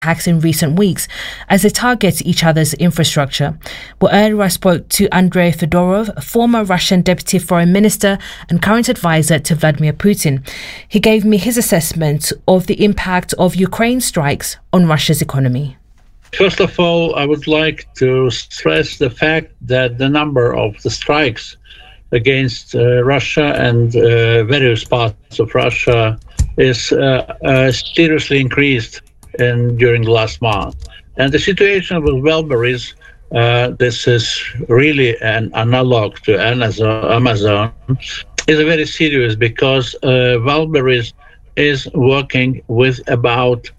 attacks in recent weeks as they target each other's infrastructure. Well, earlier I spoke to Andrei Fedorov, former Russian Deputy Foreign Minister and current advisor to Vladimir Putin. He gave me his assessment of the impact of Ukraine strikes on Russia's economy. First of all, I would like to stress the fact that the number of the strikes against Russia and various parts of Russia is seriously increased during the last month. And the situation with Wildberries, this is really an analog to Amazon, is very serious because Wildberries is working with about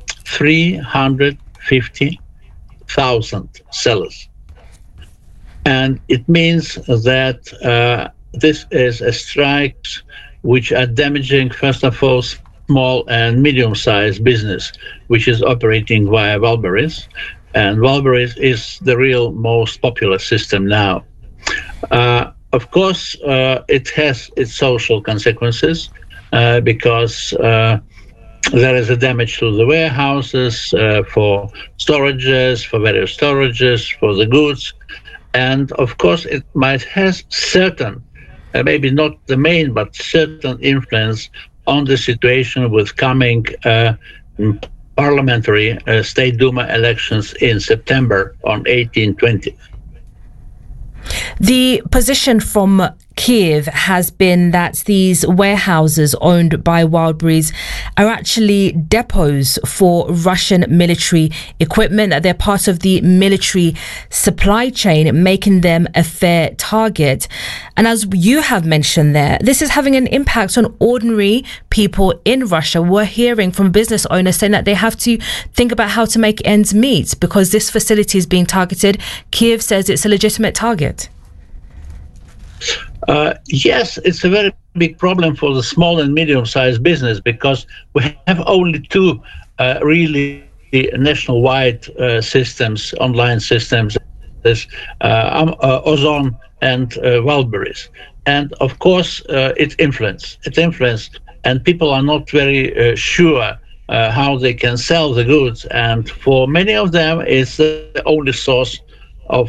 350,000 sellers. And it means that this is a strikes which are damaging, first of all, small and medium-sized business, which is operating via Wildberries. And Wildberries is the real most popular system now. Of course, it has its social consequences because there is a damage to the warehouses, for storages, for various storages, for the goods. And of course, it might have certain, maybe not the main, but certain influence on the situation with coming parliamentary State Duma elections in September on 18-20. The position from Kiev has been that these warehouses owned by Wildberries are actually depots for Russian military equipment. They're part of the military supply chain, making them a fair target. And as you have mentioned there, this is having an impact on ordinary people in Russia. We're hearing from business owners saying that they have to think about how to make ends meet because this facility is being targeted. Kiev says it's a legitimate target. Yes, it's a very big problem for the small and medium-sized business because we have only two really nationwide systems, online systems, this Ozon and Wildberries. And of course, it influenced, and people are not very sure how they can sell the goods. And for many of them, it's the only source of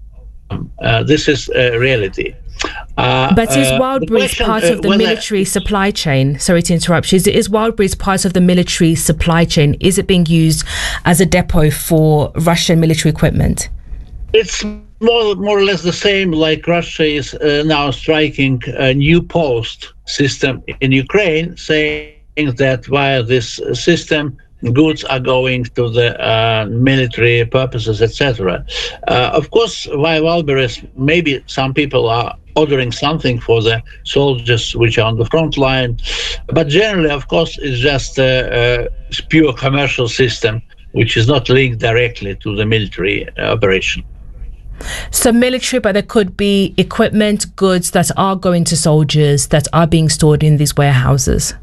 this is reality. But is Wildberries part of the military supply chain? Sorry to interrupt you. Is Wildberries part of the military supply chain? Is it being used as a depot for Russian military equipment? It's more or less the same, like Russia is now striking a new post system in Ukraine, saying that via this system, goods are going to the military purposes, etc. Of course, via Wildberries, maybe some people are ordering something for the soldiers which are on the front line. But generally, of course, it's just a pure commercial system, which is not linked directly to the military operation. So military, but there could be equipment, goods that are going to soldiers that are being stored in these warehouses.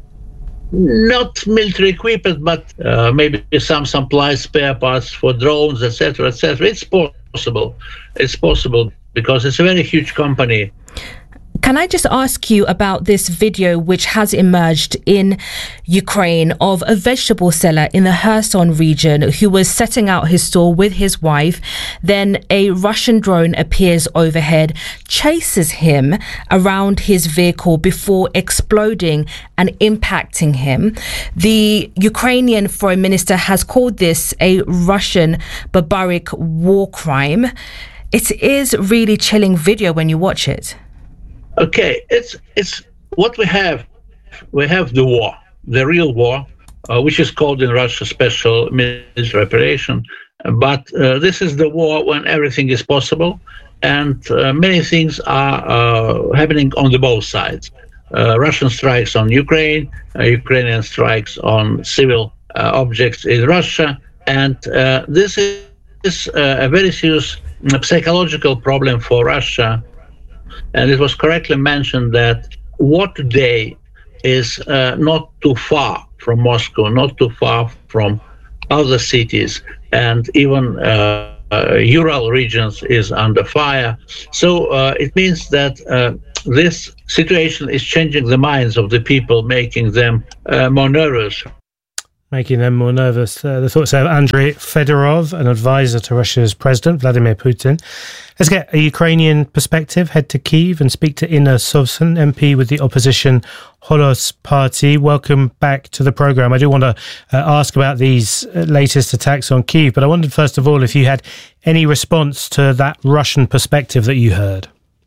Not military equipment, but maybe some supplies, spare parts for drones, etc., etc. It's possible. It's possible because it's a very huge company. Can I just ask you about this video which has emerged in Ukraine of a vegetable seller in the Kherson region who was setting out his store with his wife. Then a Russian drone appears overhead, chases him around his vehicle before exploding and impacting him. The Ukrainian foreign minister has called this a Russian barbaric war crime. It is really chilling video when you watch it. Okay, it's what we have. We have the war, the real war, which is called in Russia special military operation. But this is the war when everything is possible, and many things are happening on the both sides. Russian strikes on Ukraine, Ukrainian strikes on civil objects in Russia, and this is a very serious psychological problem for Russia. And it was correctly mentioned that war today is not too far from Moscow, not too far from other cities, and even Ural regions is under fire. So it means that this situation is changing the minds of the people, making them more nervous. making them more nervous. The thoughts of Andrei Fedorov, an advisor to Russia's president, Vladimir Putin. Let's get a Ukrainian perspective, head to Kyiv and speak to Inna Sovsun, MP with the opposition Holos Party. Welcome back to the programme. I do want to ask about these latest attacks on Kyiv, but I wondered first of all if you had any response to that Russian perspective that you heard.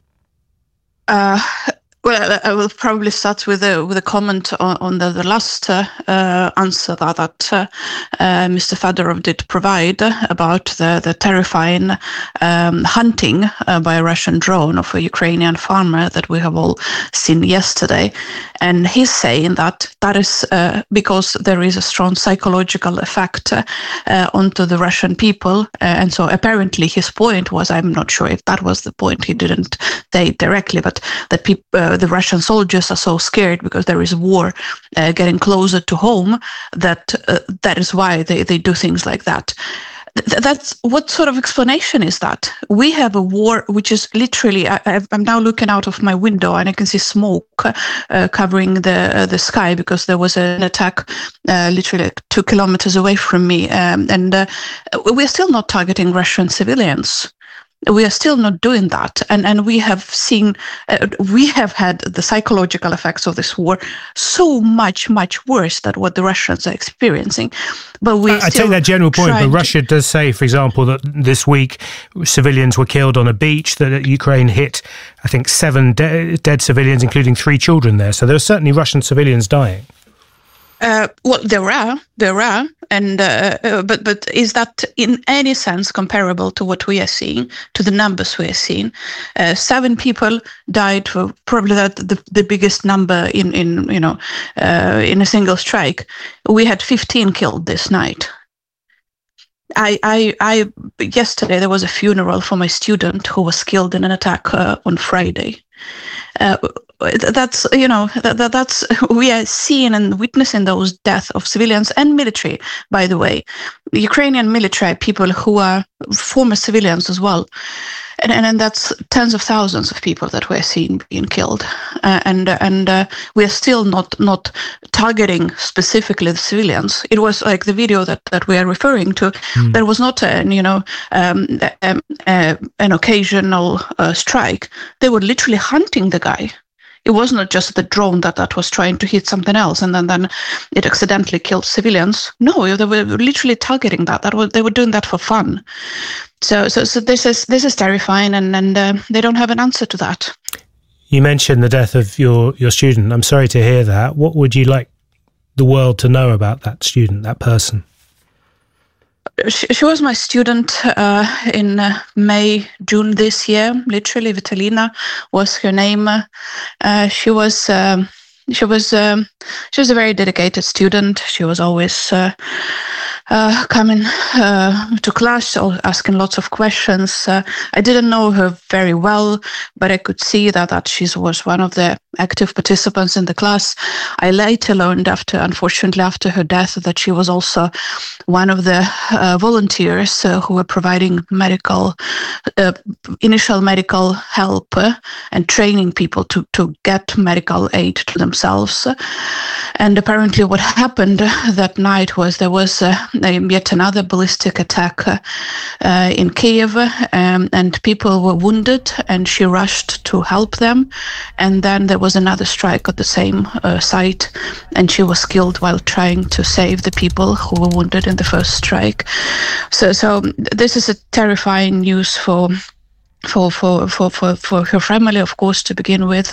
Well, I will probably start with a comment on the last answer that Mr. Fedorov did provide about the terrifying hunting by a Russian drone of a Ukrainian farmer that we have all seen yesterday. And he's saying that is because there is a strong psychological effect onto the Russian people. And so apparently his point was, I'm not sure if that was the point, he didn't say it directly, but that the Russian soldiers are so scared because there is war getting closer to home that is why they do things like that. That's what sort of explanation is that? We have a war which is literally, I'm now looking out of my window and I can see smoke covering the sky because there was an attack literally like 2 kilometers away from me. And we're still not targeting Russian civilians. We are still not doing that. And we have seen, we have had the psychological effects of this war so much worse than what the Russians are experiencing. But I take that general point, but Russia does say, for example, that this week civilians were killed on a beach, that Ukraine hit, I think, 7 dead civilians, including 3 children there. So there are certainly Russian civilians dying. Well, there are, and but is that in any sense comparable to what we are seeing, to the numbers we are seeing? 7 people died, for probably the biggest number in a single strike. We had 15 killed this night. I yesterday there was a funeral for my student who was killed in an attack on Friday. That's we are seeing and witnessing those deaths of civilians and military, by the way, Ukrainian military people who are former civilians as well. And that's tens of thousands of people that we're seeing being killed, and we're still not targeting specifically the civilians. It was like the video that we are referring to. There was not an occasional strike. They were literally hunting the guy. It was not just the drone that was trying to hit something else, and then it accidentally killed civilians. No, they were literally targeting that. They were doing that for fun. So this is terrifying, and they don't have an answer to that. You mentioned the death of your student. I'm sorry to hear that. What would you like the world to know about that student, that person? She was my student in May, June this year. Literally, Vitalina was her name. She was a very dedicated student. She was always coming to class, or asking lots of questions. I didn't know her very well, but I could see that she was one of the active participants in the class. I later learned, unfortunately after her death, that she was also one of the volunteers who were providing initial medical help and training people to get medical aid to themselves. And apparently what happened that night was there was yet another ballistic attack in Kyiv, and people were wounded, and she rushed to help them. And then there was another strike at the same site, and she was killed while trying to save the people who were wounded in the first strike. So this is a terrifying news for her family, of course, to begin with.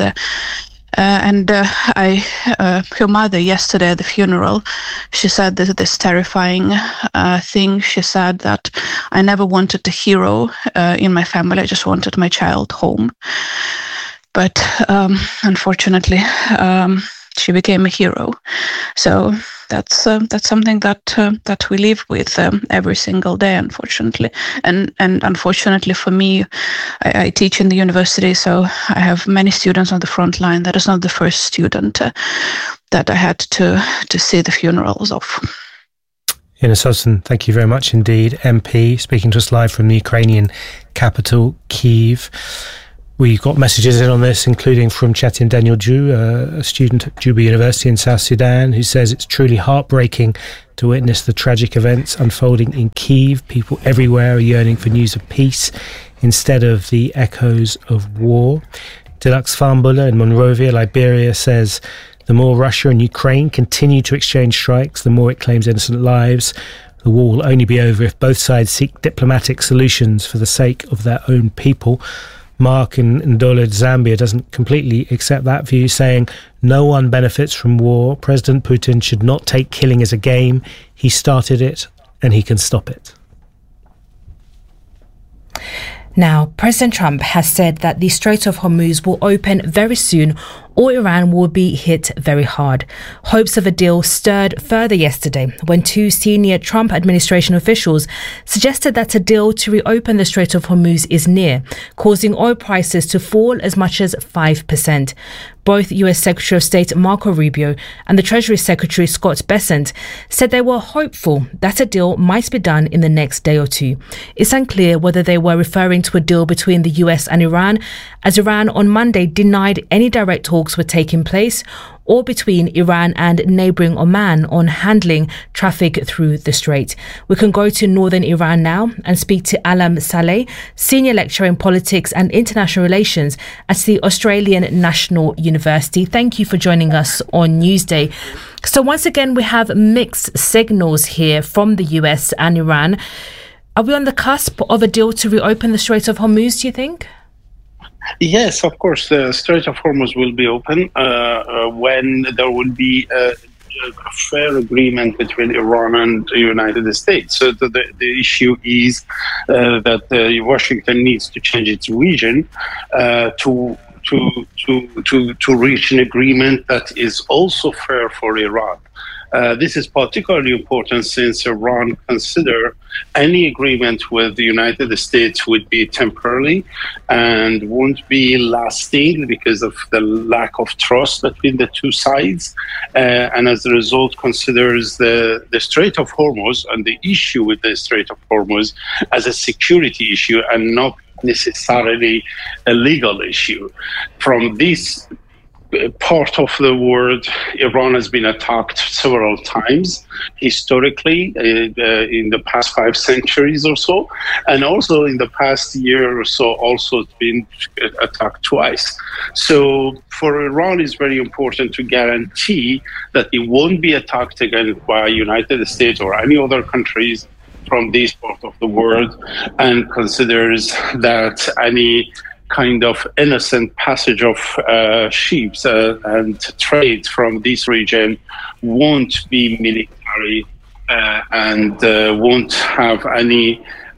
Her mother yesterday at the funeral, she said this terrifying thing. She said that I never wanted a hero in my family. I just wanted my child home. But unfortunately, she became a hero. So that's something that we live with every single day, unfortunately. And unfortunately for me, I teach in the university, so I have many students on the front line. That is not the first student that I had to see the funerals of. Inna Sovsun, thank you very much indeed. MP, speaking to us live from the Ukrainian capital, Kyiv. We got messages in on this, including from Chetin Daniel Ju, a student at Juba University in South Sudan, who says it's truly heartbreaking to witness the tragic events unfolding in Kyiv. People everywhere are yearning for news of peace instead of the echoes of war. Deluxe Farmbuller in Monrovia, Liberia, says the more Russia and Ukraine continue to exchange strikes, the more it claims innocent lives. The war will only be over if both sides seek diplomatic solutions for the sake of their own people. Mark in Ndole, Zambia, doesn't completely accept that view, saying no one benefits from war. President Putin should not take killing as a game. He started it and he can stop it. Now, President Trump has said that the Strait of Hormuz will open very soon or Iran will be hit very hard. Hopes of a deal stirred further yesterday when two senior Trump administration officials suggested that a deal to reopen the Strait of Hormuz is near, causing oil prices to fall as much as 5%. Both US Secretary of State Marco Rubio and the Treasury Secretary Scott Bessent said they were hopeful that a deal might be done in the next day or two. It's unclear whether they were referring to a deal between the US and Iran, as Iran on Monday denied any direct talks were taking place, or between Iran and neighbouring Oman on handling traffic through the strait. We can go to northern Iran now and speak to Alam Saleh, Senior Lecturer in Politics and International Relations at the Australian National University. Thank you for joining us on Newsday. So once again, we have mixed signals here from the US and Iran. Are we on the cusp of a deal to reopen the Strait of Hormuz, do you think? Yes, of course, the Strait of Hormuz will be open when there will be a fair agreement between Iran and the United States. So the issue is that Washington needs to change its region to reach an agreement that is also fair for Iran. This is particularly important since Iran consider any agreement with the United States would be temporary and won't be lasting because of the lack of trust between the two sides. And as a result, considers the Strait of Hormuz and the issue with the Strait of Hormuz as a security issue and not necessarily a legal issue. From this part of the world, Iran has been attacked several times historically in the past 5 centuries or so, and also in the past year or so also it's been attacked twice. So for Iran it's very important to guarantee that it won't be attacked again by United States or any other countries from this part of the world, and considers that any kind of innocent passage of ships and trade from this region won't be military and won't have any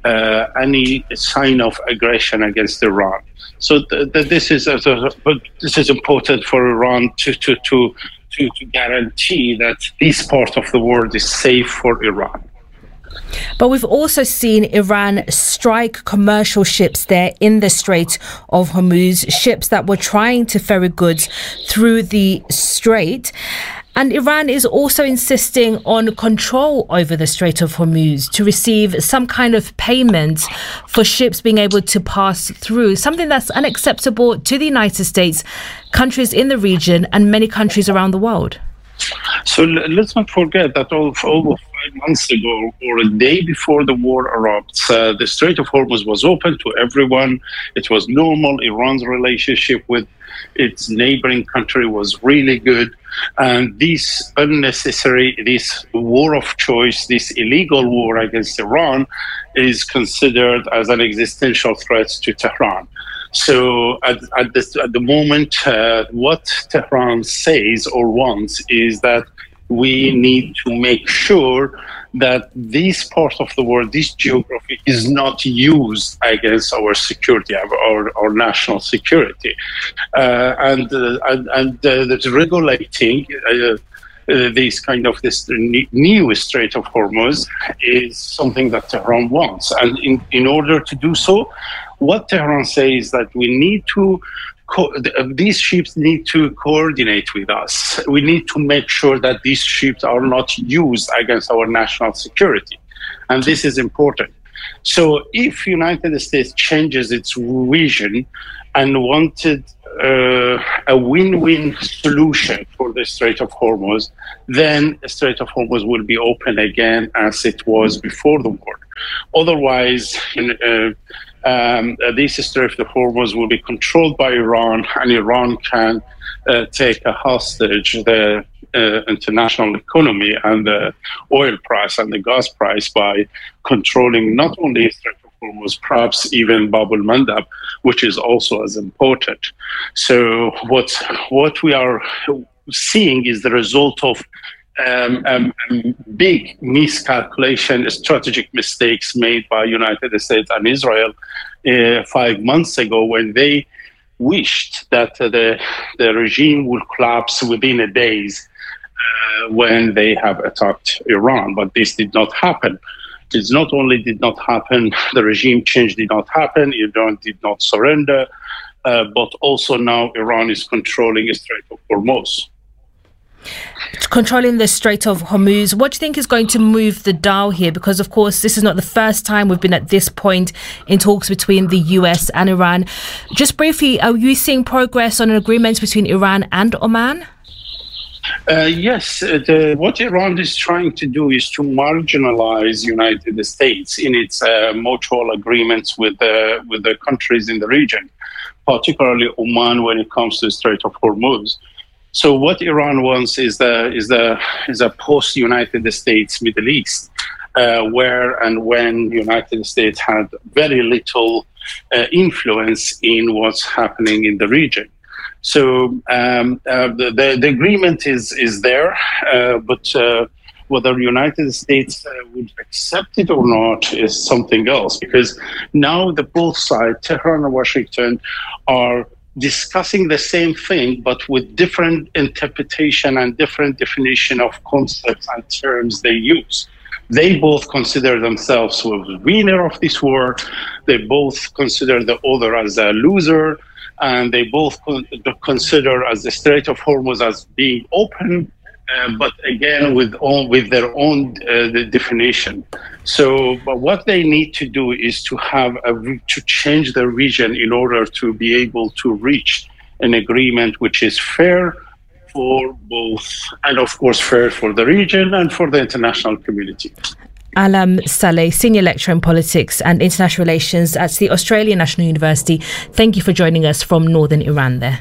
sign of aggression against Iran. So this is important for Iran to guarantee that this part of the world is safe for Iran. But we've also seen Iran strike commercial ships there in the Strait of Hormuz, ships that were trying to ferry goods through the strait. And Iran is also insisting on control over the Strait of Hormuz to receive some kind of payment for ships being able to pass through, something that's unacceptable to the United States, countries in the region and many countries around the world. So let's not forget that almost 5 months ago, or a day before the war erupts, the Strait of Hormuz was open to everyone. It was normal. Iran's relationship with its neighboring country was really good. And this war of choice, this illegal war against Iran, is considered as an existential threat to Tehran. So at the moment, what Tehran says or wants is that we need to make sure that this part of the world, this geography, is not used against our security, our national security, and regulating this new Strait of Hormuz is something that Tehran wants. And in order to do so, what Tehran says is that we need to these ships need to coordinate with us. We need to make sure that these ships are not used against our national security. And this is important. So if United States changes its vision and wanted a win-win solution for the Strait of Hormuz, then the Strait of Hormuz will be open again as it was before the war. Otherwise, this Strait of Hormuz will be controlled by Iran, and Iran can take a hostage the international economy and the oil price and the gas price by controlling not only Strait of Hormuz, perhaps even Bab el-Mandab, which is also as important. So what we are seeing is the result of big miscalculation, strategic mistakes made by United States and Israel 5 months ago, when they wished that the regime would collapse within a days when they have attacked Iran. But this did not happen. It not only did not happen, the regime change did not happen, Iran did not surrender, but also now Iran is controlling the Strait of Hormuz. Controlling the Strait of Hormuz, what do you think is going to move the dial here? Because, of course, this is not the first time we've been at this point in talks between the US and Iran. Just briefly, are you seeing progress on an agreement between Iran and Oman? Yes, what Iran is trying to do is to marginalize United States in its mutual agreements with the countries in the region, particularly Oman when it comes to the Strait of Hormuz. So what Iran wants is a post-United States Middle East, where and when United States had very little influence in what's happening in the region. So the agreement is there, but whether United States would accept it or not is something else, because now the both sides, Tehran and Washington, are discussing the same thing, but with different interpretation and different definition of concepts and terms they use. They both consider themselves the winner of this war. They both consider the other as a loser, and they both consider as the Strait of Hormuz as being open, but again with their own definition. So, but what they need to do is to change their vision in order to be able to reach an agreement which is fair for both, and of course fair for the region and for the international community. Alam Saleh, Senior Lecturer in Politics and International Relations at the Australian National University. Thank you for joining us from northern Iran there.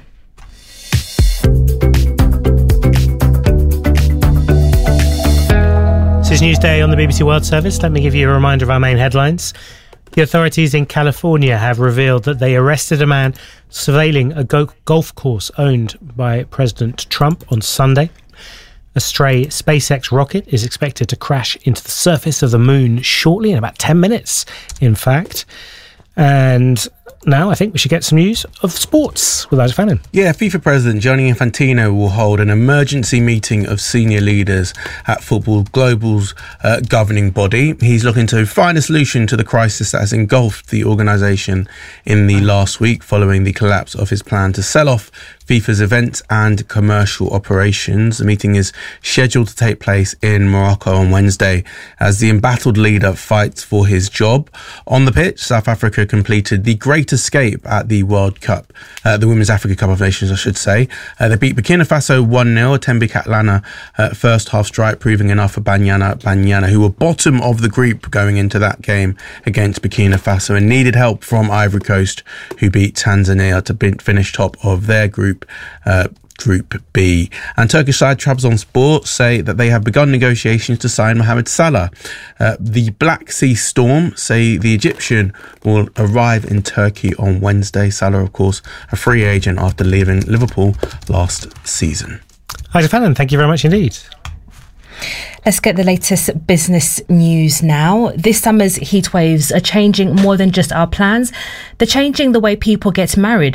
This is Newsday on the BBC World Service. Let me give you a reminder of our main headlines. The authorities in California have revealed that they arrested a man surveilling a golf course owned by President Trump on Sunday. A stray SpaceX rocket is expected to crash into the surface of the moon shortly, in about 10 minutes, in fact. And now I think we should get some news of sports with Elijah Fannin. Yeah, FIFA President Gianni Infantino will hold an emergency meeting of senior leaders at Football Global's governing body. He's looking to find a solution to the crisis that has engulfed the organisation in the last week following the collapse of his plan to sell off FIFA's events and commercial operations. The meeting is scheduled to take place in Morocco on Wednesday as the embattled leader fights for his job. On the pitch, South Africa completed the great escape at the World Cup, the Women's Africa Cup of Nations, I should say. They beat Burkina Faso 1-0, a Tembi Catlana first half strike proving enough for Banyana, who were bottom of the group going into that game against Burkina Faso and needed help from Ivory Coast, who beat Tanzania to finish top of their group. Group B. And Turkish side Trabzonspor say that they have begun negotiations to sign Mohamed Salah. The Black Sea Storm say the Egyptian will arrive in Turkey on Wednesday. Salah, of course, a free agent after leaving Liverpool last season. Elijah Fannin, thank you very much indeed. Let's get the latest business news now. This summer's heat waves are changing more than just our plans. They're changing the way people get married.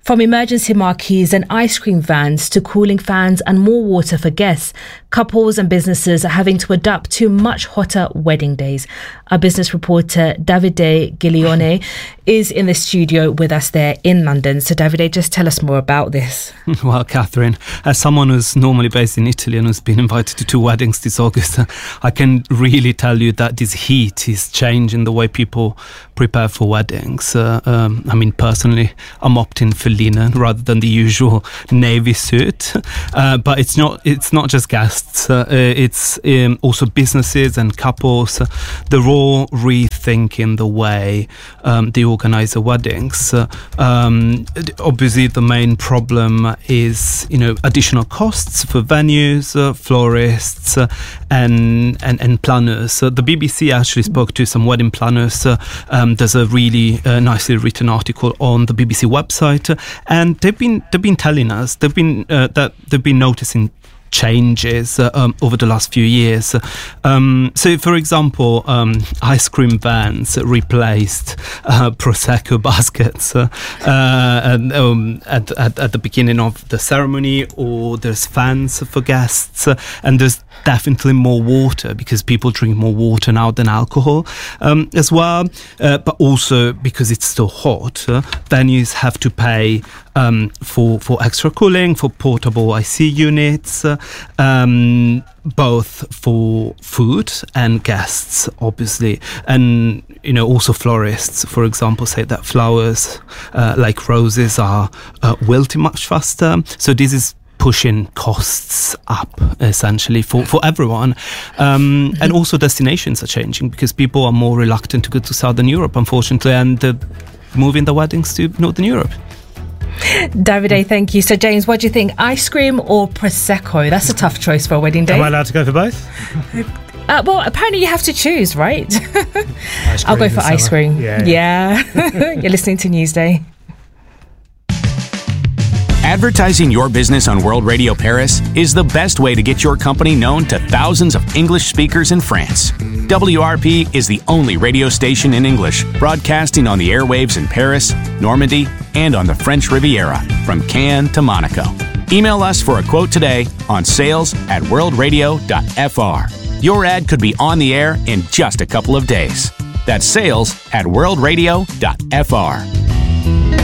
From emergency marquees and ice cream vans to cooling fans and more water for guests, couples and businesses are having to adapt to much hotter wedding days. Our business reporter Davide Giglione is in the studio with us there in London. So Davide, just tell us more about this. Well, Catherine, as someone who's normally based in Italy and who's been invited to 2 weddings this August, I can really tell you that this heat is changing the way people prepare for weddings. I mean, personally, I'm opting for linen rather than the usual navy suit. But it's not just guests. It's also businesses and couples. They're all rethinking the way they organize their weddings. Obviously, the main problem is additional costs for venues, florists, and planners. The BBC actually spoke to some wedding planners. There's a really nicely written article on the BBC website, and they've been telling us that they've been noticing changes over the last few years. So, for example, ice cream vans replaced Prosecco baskets at the beginning of the ceremony, or there's fans for guests, and there's definitely more water because people drink more water now than alcohol as well. But also because it's so hot, venues have to pay for extra cooling, for portable IC units, both for food and guests, obviously. And, also florists, for example, say that flowers like roses are wilting much faster. So this is pushing costs up, essentially, for everyone. And also destinations are changing because people are more reluctant to go to Southern Europe, unfortunately, and moving the weddings to Northern Europe. Davide, thank you. So, James, what do you think? Ice cream or Prosecco? That's a tough choice for a wedding day. Am I allowed to go for both? Well, apparently you have to choose, right? I'll go for ice cream. Yeah. You're listening to Newsday. Advertising your business on World Radio Paris is the best way to get your company known to thousands of English speakers in France. WRP is the only radio station in English broadcasting on the airwaves in Paris, Normandy, and on the French Riviera, from Cannes to Monaco. Email us for a quote today on sales@worldradio.fr. Your ad could be on the air in just a couple of days. That's sales@worldradio.fr.